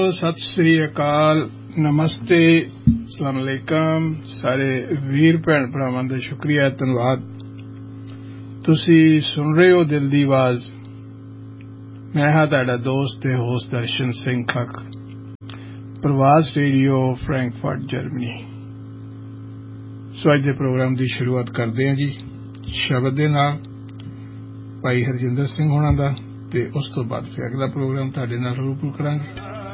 सत श्री अकाल, नमस्ते, अस्सलाम वालेकुम सारे वीर भैन भरावां दा शुक्रिया धन्नवाद। तुसी सुन रहे हो दिल दी आवाज। मैं हां तुहाडा दोस्त ते होस्ट दर्शन सिंह खक, प्रवास रेडियो फ्रैंकफर्ट जर्मनी। सो अज दे प्रोग्राम की शुरुआत करते हैं जी शब्द दे नाल भाई हरजिंदर सिंह होना दा, ते उस तो बाद फिर अगला प्रोग्राम तुहाडे नाल रूबरू करांगे।